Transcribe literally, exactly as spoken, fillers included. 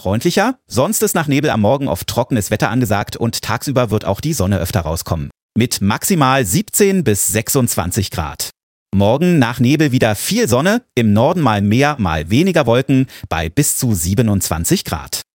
freundlicher. Sonst ist nach Nebel am Morgen oft trockenes Wetter angesagt und tagsüber wird auch die Sonne öfter rauskommen. Mit maximal siebzehn bis sechsundzwanzig Grad. Morgen nach Nebel wieder viel Sonne, im Norden mal mehr, mal weniger Wolken bei bis zu siebenundzwanzig Grad.